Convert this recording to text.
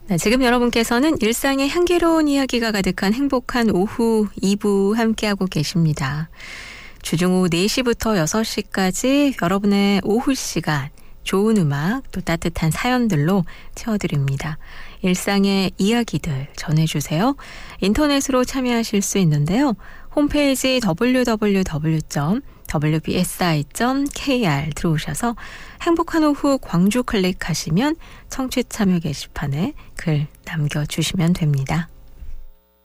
네, 지금 여러분께서는 일상의 향기로운 이야기가 가득한 행복한 오후 2부 함께하고 계십니다. 주중 오후 4시부터 6시까지 여러분의 오후 시간 좋은 음악 또 따뜻한 사연들로 채워드립니다. 일상의 이야기들 전해주세요. 인터넷으로 참여하실 수 있는데요. 홈페이지 www.wbsi.kr 들어오셔서 행복한 오후 광주 클릭하시면 청취 참여 게시판에 글 남겨주시면 됩니다.